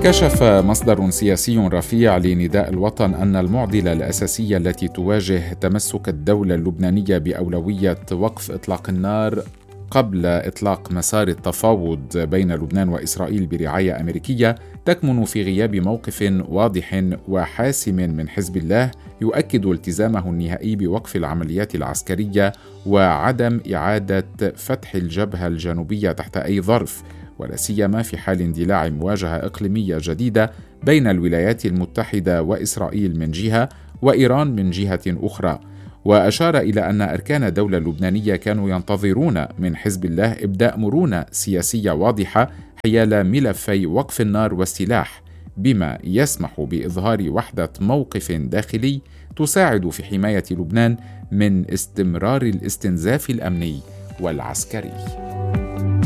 كشف مصدر سياسي رفيع لنداء الوطن أن المعضلة الأساسية التي تواجه تمسك الدولة اللبنانية بأولوية وقف إطلاق النار قبل إطلاق مسار التفاوض بين لبنان وإسرائيل برعاية أمريكية تكمن في غياب موقف واضح وحاسم من حزب الله يؤكد التزامه النهائي بوقف العمليات العسكرية وعدم إعادة فتح الجبهة الجنوبية تحت أي ظرف، ولا سيما في حال اندلاع مواجهة إقليمية جديدة بين الولايات المتحدة وإسرائيل من جهة وإيران من جهة أخرى. وأشار إلى أن أركان الدولة اللبنانية كانوا ينتظرون من حزب الله إبداء مرونة سياسية واضحة حيال ملفي وقف النار والسلاح، بما يسمح بإظهار وحدة موقف داخلي تساعد في حماية لبنان من استمرار الاستنزاف الأمني والعسكري.